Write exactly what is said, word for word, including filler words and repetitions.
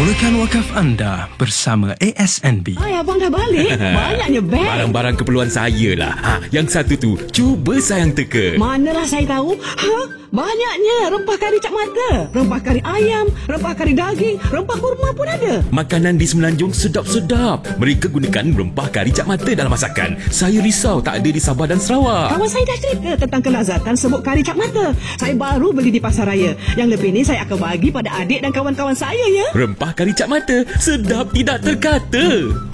Mulakan wakaf anda bersama A S N B. Ay, abang dah balik? Banyaknya beg. Barang-barang keperluan saya lah. Ha, yang satu tu, cuba sayang teka. Manalah saya tahu. Ha? Banyaknya rempah kari cap mata, rempah kari ayam, rempah kari daging, rempah kurma pun ada. Makanan di Semenanjung sedap-sedap. Mereka gunakan rempah kari cap mata dalam masakan. Saya risau tak ada di Sabah dan Sarawak. Kawan saya dah cerita tentang kelazatan sebut kari cap mata. Saya baru beli di Pasaraya. Yang lebih ni saya akan bagi pada adik dan kawan-kawan saya ya. Rempah kari cap mata, sedap tidak terkata.